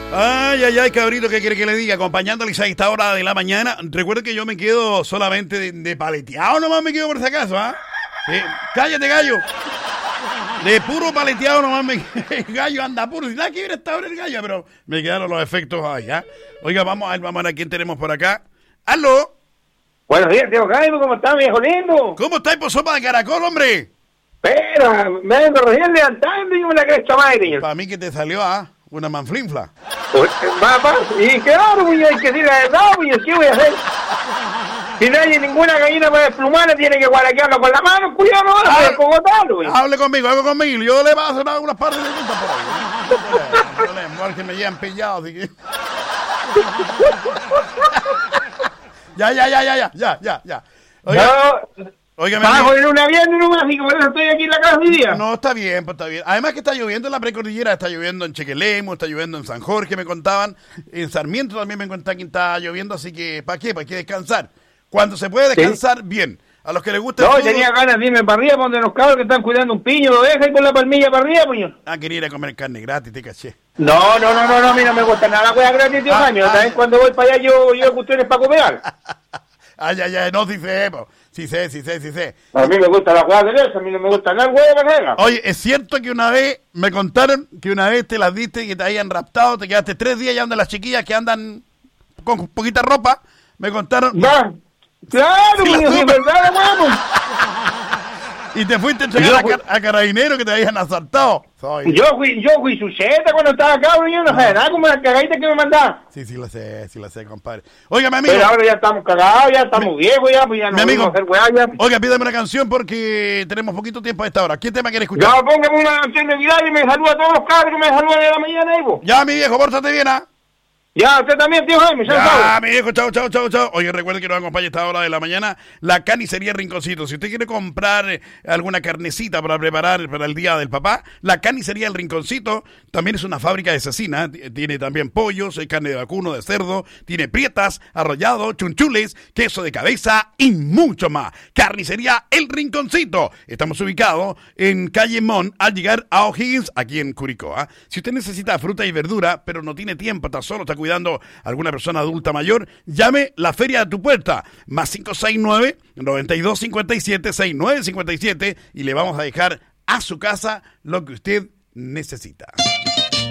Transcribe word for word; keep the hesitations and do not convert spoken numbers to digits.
Ay, ay, ay, cabrito, ¿qué quiere que le diga? Acompañándoles a esta hora de la mañana. Recuerden que yo me quedo solamente de, de paleteado, nomás me quedo por si acaso, ¿ah? ¿eh? Cállate, gallo. De puro paleteado nomás me el gallo anda puro. Si nada que ver esta hora el gallo, pero me quedaron los efectos ahí, ¿ah? Oiga, vamos a ver, vamos a ver a quién tenemos por acá. ¡Aló! Buenos días, tío Jaime, ¿cómo está, viejo lindo? ¿Cómo está, por sopa de caracol, hombre? Pero, me vengo recién levantando y me la cresta madre, señor. Para mí que te salió, ¿ah? Una manflinfla. Pues, va, va, y claro, pues, hay que decir la verdad, pues, ¿qué voy a hacer? Si no hay ninguna gallina para desplumarla, tiene que guaraquearlo con la mano, cuidado, no va a cogotarlo, güey. Hable conmigo, hable conmigo, yo le paso algunas partes de punta por ahí. No problema, que me llevan pillado, así que... Ya, ya, ya, ya, ya, ya, ya, ya. Oiga, no, óigame, bajo en un avión nomás, y por eso estoy aquí en la casa hoy día. No, está bien, pues está bien. Además que está lloviendo en la precordillera, está lloviendo en Chequelemo, está lloviendo en San Jorge, me contaban. En Sarmiento también me contaban que está lloviendo, así que ¿para qué? ¿Para qué descansar? Cuando se puede descansar, ¿sí? Bien. A los que les gusta no, el tenía ganas de irme para arriba, donde los cabros que están cuidando un piño, lo dejan con la palmilla para arriba, puño. Ah, quería ir a comer carne gratis, te caché. No, no, no, no, no, a mí no me gusta nada, la gratis, tío ah, Jaime. Ah, También cuando voy para allá yo yo cuestiones para comer. Ay, ay, ay, no, sí sé, po. sí sé, sí sé, sí sé. A mí me gusta la hueá de eso, a mí no me gusta nada el hueá de carrera. Oye, es cierto que una vez me contaron que una vez te las diste y que te habían raptado, te quedaste tres días llevando a las chiquillas que andan con poquita ropa, me contaron. Va, claro, sí, pues, es verdad, huevo. Y te fuiste a entregar a, car a Carabineros que te habían asaltado. Soy. Yo fui, yo fui su cheta cuando estaba acá, yo no sabía nada como la cagadita que me mandaba. Sí, sí lo sé, sí lo sé, compadre. Oiga, mi amigo. Pero ahora ya estamos cagados, ya estamos mi, viejos, ya, pues ya no mi amigo, hacer hueá ya. Oiga, pídame una canción porque tenemos poquito tiempo a esta hora. ¿Qué tema quiere escuchar? Ya, póngame una canción de Vidal y me saluda a todos los cabros que me saludan de la mañana, Ivo. Ya, mi viejo, pórtate bien, ¿ah? Ya, usted también, tío Jaime. Ya, mi viejo, chao, chao, chao, chao. Oye, recuerde que nos acompaña a esta hora de la mañana la Carnicería Rinconcito. Si usted quiere comprar eh, alguna carnecita para preparar para el Día del Papá, la Carnicería El Rinconcito también es una fábrica de cecina. Tiene también pollos, eh, carne de vacuno, de cerdo, tiene prietas, arrollado, chunchules, queso de cabeza y mucho más. Carnicería El Rinconcito. Estamos ubicados en calle Mon al llegar a O'Higgins, aquí en Curicó. ¿eh? Si usted necesita fruta y verdura, pero no tiene tiempo, está solo, está cuidando cuidando a alguna persona adulta mayor, llame la feria a tu puerta, más cinco seis nueve, noventa y dos cincuenta y siete, sesenta y nueve cincuenta y siete y le vamos a dejar a su casa lo que usted necesita.